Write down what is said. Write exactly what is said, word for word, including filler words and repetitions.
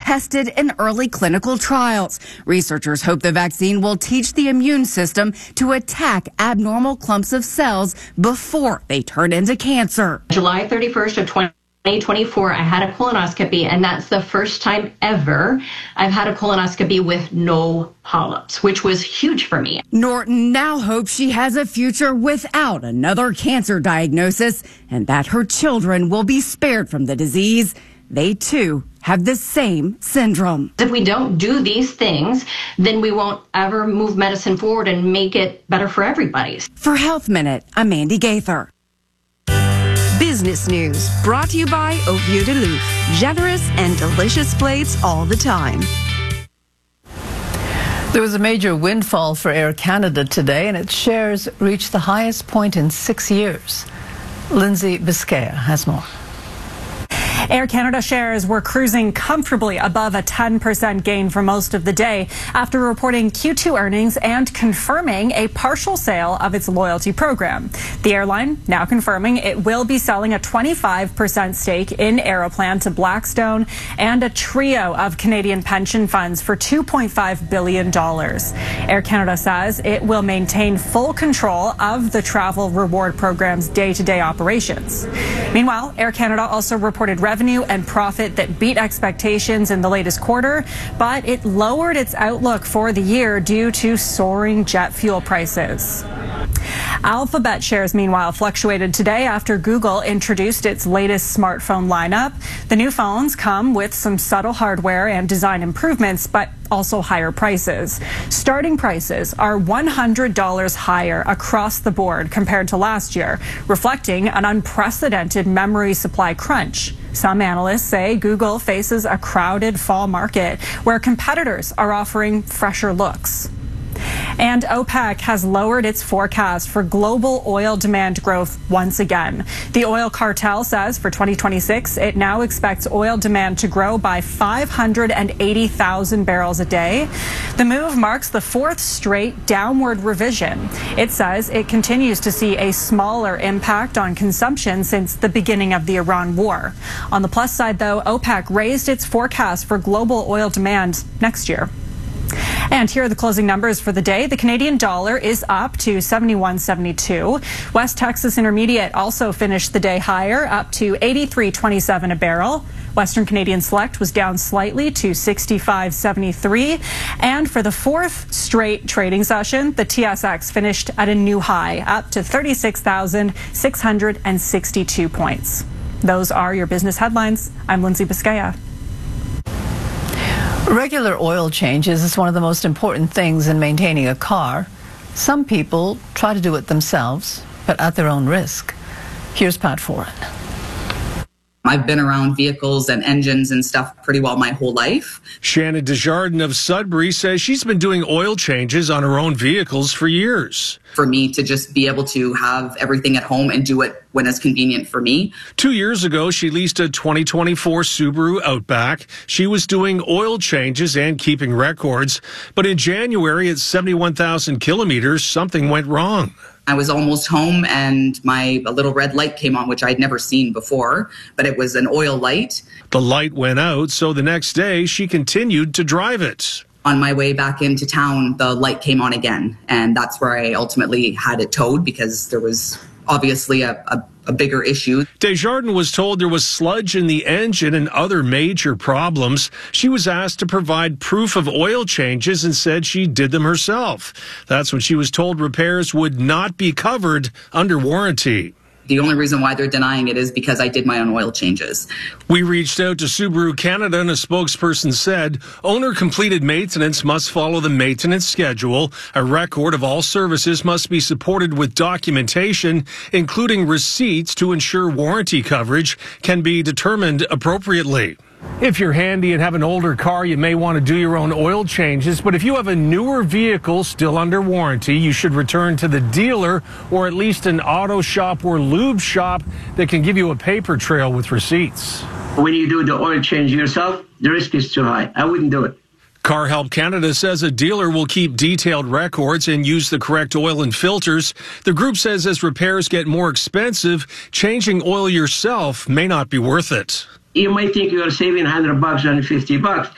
tested in early clinical trials. Researchers hope the vaccine will teach the immune system to attack abnormal clumps of cells before they turn into cancer. July thirty-first of twenty twenty-four, I had a colonoscopy, and that's the first time ever I've had a colonoscopy with no polyps, which was huge for me. Norton now hopes she has a future without another cancer diagnosis and that her children will be spared from the disease. They too have the same syndrome. If we don't do these things, then we won't ever move medicine forward and make it better for everybody. For Health Minute, I'm Mandy Gaither. Business news brought to you by Au Vieux de Loup. Generous and delicious plates all the time. There was a major windfall for Air Canada today, and its shares reached the highest point in six years. Lindsay Biscaya has more. Air Canada shares were cruising comfortably above a ten percent gain for most of the day after reporting Q two earnings and confirming a partial sale of its loyalty program. The airline now confirming it will be selling a twenty-five percent stake in Aeroplan to Blackstone and a trio of Canadian pension funds for two point five billion dollars. Air Canada says it will maintain full control of the travel reward program's day-to-day operations. Meanwhile, Air Canada also reported revenue and profit that beat expectations in the latest quarter, but it lowered its outlook for the year due to soaring jet fuel prices. Alphabet shares, meanwhile, fluctuated today after Google introduced its latest smartphone lineup. The new phones come with some subtle hardware and design improvements, but also higher prices. Starting prices are one hundred dollars higher across the board compared to last year, reflecting an unprecedented memory supply crunch. Some analysts say Google faces a crowded fall market where competitors are offering fresher looks. And OPEC has lowered its forecast for global oil demand growth once again. The oil cartel says for twenty twenty-six, it now expects oil demand to grow by five hundred eighty thousand barrels a day. The move marks the fourth straight downward revision. It says it continues to see a smaller impact on consumption since the beginning of the Iran war. On the plus side, though, OPEC raised its forecast for global oil demand next year. And here are the closing numbers for the day. The Canadian dollar is up to seventy-one seventy-two. West Texas Intermediate also finished the day higher, up to eighty-three twenty-seven a barrel. Western Canadian Select was down slightly to sixty-five seventy-three. And for the fourth straight trading session, the T S X finished at a new high, up to thirty-six thousand six hundred sixty-two points. Those are your business headlines. I'm Lindsay Biscaya. Regular oil changes is one of the most important things in maintaining a car. Some people try to do it themselves, but at their own risk. Here's Pat Foran. I've been around vehicles and engines and stuff pretty well my whole life. Shannon Desjardins of Sudbury says she's been doing oil changes on her own vehicles for years. For me to just be able to have everything at home and do it when it's convenient for me. Two years ago, she leased a twenty twenty-four Subaru Outback. She was doing oil changes and keeping records. But in January, at seventy-one thousand kilometers, something went wrong. I was almost home and my a little red light came on, which I'd never seen before, but it was an oil light. The light went out, so the next day she continued to drive it. On my way back into town, the light came on again, and that's where I ultimately had it towed because there was obviously a, a, a bigger issue. Desjardins was told there was sludge in the engine and other major problems. She was asked to provide proof of oil changes and said she did them herself. That's when she was told repairs would not be covered under warranty. The only reason why they're denying it is because I did my own oil changes. We reached out to Subaru Canada and a spokesperson said owner completed maintenance must follow the maintenance schedule. A record of all services must be supported with documentation, including receipts to ensure warranty coverage can be determined appropriately. If you're handy and have an older car, you may want to do your own oil changes. But if you have a newer vehicle still under warranty, you should return to the dealer or at least an auto shop or lube shop that can give you a paper trail with receipts. When you do the oil change yourself, the risk is too high. I wouldn't do it. Car Help Canada says a dealer will keep detailed records and use the correct oil and filters. The group says as repairs get more expensive, changing oil yourself may not be worth it. You might think you are saving one hundred bucks, one hundred fifty bucks.